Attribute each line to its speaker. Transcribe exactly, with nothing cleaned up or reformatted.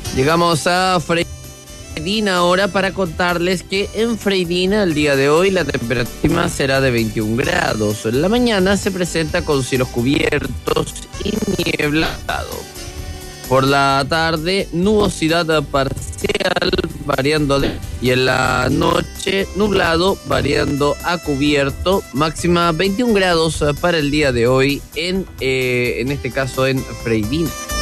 Speaker 1: Llegamos a Freidina ahora para contarles que en Freidina el día de hoy la temperatura será de veintiún grados. En la mañana se presenta con cielos cubiertos y nieblado. Por la tarde, nubosidad parcial variando de, y en la noche nublado variando a cubierto. Máxima veintiún grados para el día de hoy en, eh, en este caso en Freidina.